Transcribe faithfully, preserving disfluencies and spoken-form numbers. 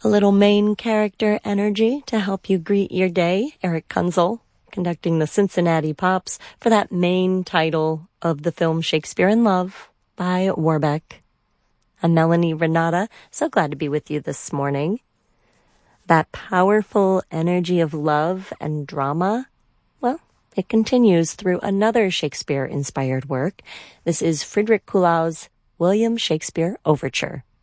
A little main character energy to help you greet your day. Eric Kunzel conducting the Cincinnati Pops for that main title of the film Shakespeare in Love by Warbeck. I'm Melanie Renata. So glad to be with you this morning. That powerful energy of love and drama, well, it continues through another Shakespeare-inspired work. This is Friedrich Kuhlau's William Shakespeare Overture.